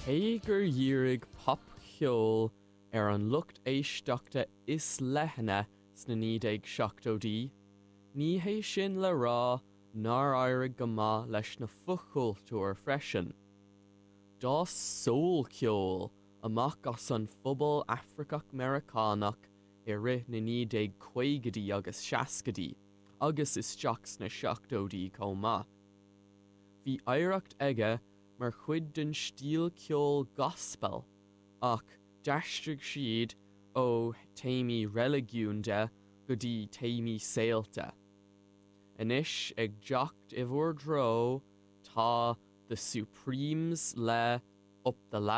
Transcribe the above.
Cé gur dhírig pop cheol an lucht éisteachta is leithne sna 1970, ní hé sin le rá nar éirigh go maith leis na fochultúir freisin. Dá soul ceol amach as an phobal Africach Americánach I rith na 1950 agus 60 agus isteach sna 70 comá. Bhí éireacht aige mar chuid den stíl ceol gospel ach deistrig siad ó téimi religiúnde go dtí téimi saolta. Inis ag deacht I bhur dro tá The Supremes le Up the Ladder